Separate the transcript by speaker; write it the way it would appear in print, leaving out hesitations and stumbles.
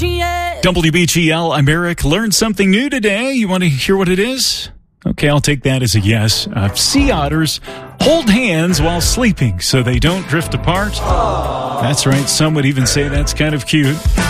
Speaker 1: WBGL, I'm Eric. Learned something new today. You want to hear what it is? Okay, I'll take that as a yes. Sea otters hold hands while sleeping so they don't drift apart. That's right. Some would even say that's kind of cute.